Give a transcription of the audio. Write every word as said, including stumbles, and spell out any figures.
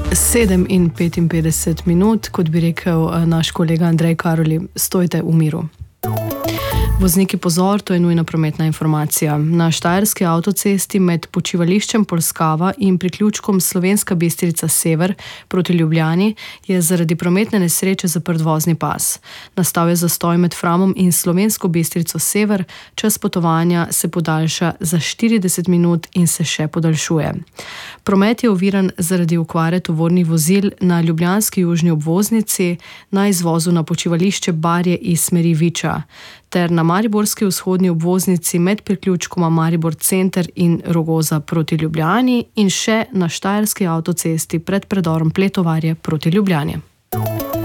sedem in petinpetdeset minut, kot bi rekel naš kolega Andrej Karoli, stojte v miru. Vozniki pozor, to je nujna prometna informacija. Na štajerski avtocesti med počivališčem Polskava in priključkom Slovenska Bistrica Sever proti Ljubljani je zaradi prometne nesreče zaprt vozni pas. Nastal je zastoj med Framom in Slovensko Bistrico Sever, čas potovanja se podaljša za štirideset minut in se še podaljšuje. Promet je oviran zaradi okvare tovornih vozil na ljubljanski južni obvoznici, na izvozu na počivališče Barje iz smeri Viča, ter na mariborski vzhodni obvoznici med priključkoma Maribor Center in Rogoza proti Ljubljani in še na štajerski avtocesti pred predorom Pletovarje proti Ljubljani.